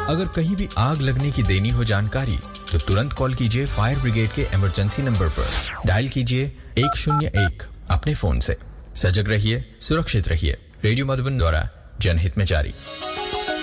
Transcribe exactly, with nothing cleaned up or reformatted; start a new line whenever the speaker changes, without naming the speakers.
अगर कहीं भी आग लगने की देनी हो जानकारी तो तुरंत कॉल कीजिए फायर ब्रिगेड के इमरजेंसी नंबर पर। डायल कीजिए एक शून्य एक अपने फोन से। सजग रहिए, सुरक्षित रहिए। रेडियो मधुबन द्वारा जनहित में जारी।